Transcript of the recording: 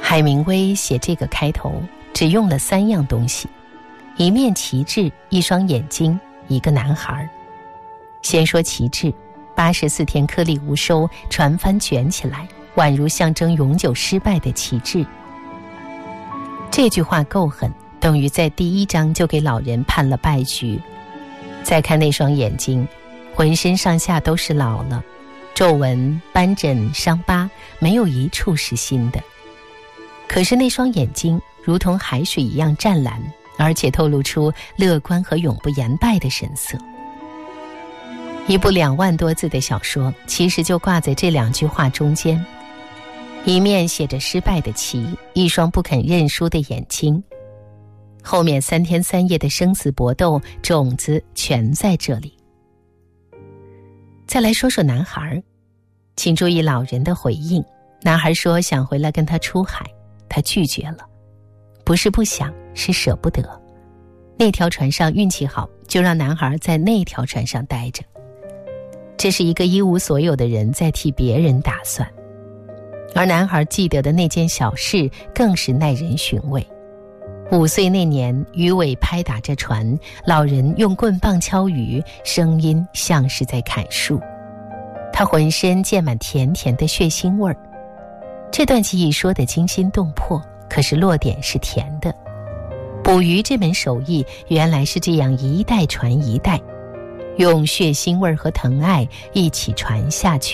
海明威写这个开头只用了3样东西：一面旗帜，一双眼睛，一个男孩。先说旗帜，84天颗粒无收，船帆卷起来，宛如象征永久失败的旗帜。这句话够狠，等于在第1章就给老人判了败局。再看那双眼睛，浑身上下都是老了，皱纹、斑疹、伤疤，没有一处是新的。可是那双眼睛如同海水一样湛蓝，而且透露出乐观和永不言败的神色。一部2万多字的小说，其实就挂在这2句话中间。一面写着失败的旗，一双不肯认输的眼睛，后面3天3夜的生死搏斗，种子全在这里。再来说说男孩，请注意老人的回应。男孩说想回来跟他出海，他拒绝了，不是不想，是舍不得。那条船上运气好，就让男孩在那条船上待着。这是一个一无所有的人在替别人打算，而男孩记得的那件小事更是耐人寻味。5岁那年，鱼尾拍打着船，老人用棍棒敲鱼，声音像是在砍树。他浑身溅满甜甜的血腥味儿。这段记忆说得惊心动魄，可是落点是甜的。捕鱼这门手艺原来是这样一代传一代，用血腥味和疼爱一起传下去。